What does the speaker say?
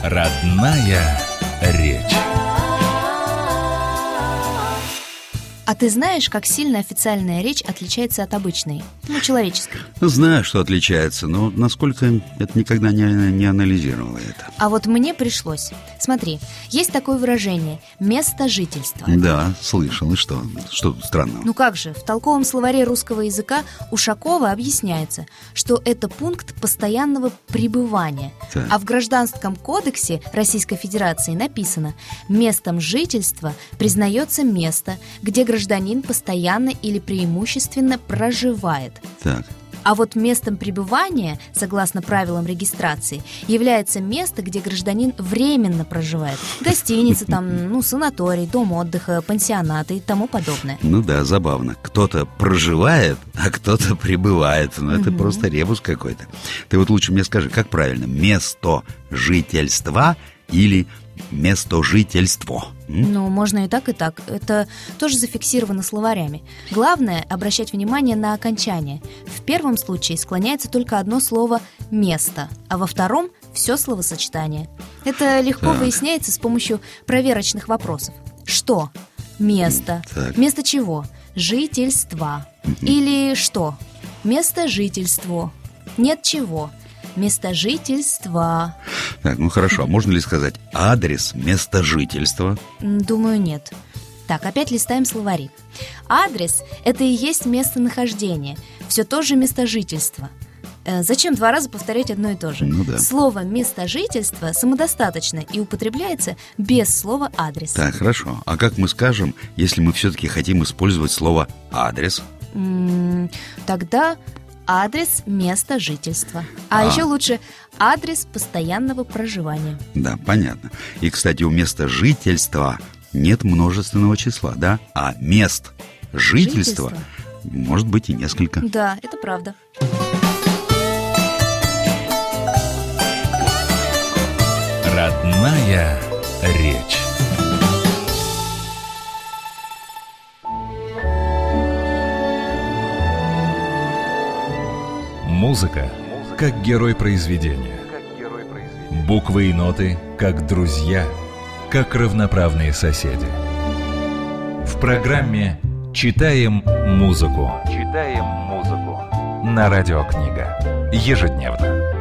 Родная речь. А ты знаешь, как сильно официальная речь отличается от обычной, человеческой? Знаю, что отличается, но насколько это никогда не анализировала это. А вот мне пришлось. Смотри, есть такое выражение «место жительства». Да, слышал. И что? Что тут странного? Ну как же, в толковом словаре русского языка Ушакова объясняется, что это пункт постоянного пребывания. Так. А в Гражданском кодексе Российской Федерации написано: местом жительства признается место, где гражданин постоянно или преимущественно проживает. Так. А вот местом пребывания, согласно правилам регистрации, является место, где гражданин временно проживает. Гостиница, санаторий, дом отдыха, пансионаты и тому подобное. Ну да, забавно. Кто-то проживает, а кто-то пребывает. Ну это просто ребус какой-то. Ты вот лучше мне скажи, как правильно? Место жительства или место жительство? Ну, можно и так, и так. Это тоже зафиксировано словарями. Главное — обращать внимание на окончание. В первом случае склоняется только одно слово «место», а во втором — все словосочетание. Это легко выясняется с помощью проверочных вопросов. Что? Место. Место чего? Жительства. Или что? Место жительства. Нет чего. Место жительства. Так, ну хорошо, а можно ли сказать адрес места жительства? Думаю, нет. Так, опять листаем словари. Адрес – это и есть местонахождение. Все то же место жительства. Зачем два раза повторять одно и то же? Ну да. Слово «место жительства» самодостаточно и употребляется без слова «адрес». Так, хорошо. А как мы скажем, если мы все-таки хотим использовать слово «адрес»? Тогда адрес места жительства. А еще лучше адрес постоянного проживания. Да, понятно. И, кстати, у места жительства нет множественного числа, да? А мест жительства может быть и несколько. Да, это правда. Родная речь. Музыка как герой произведения. Буквы и ноты как друзья, как равноправные соседи. В программе «Читаем музыку». На Радио Книга. Ежедневно.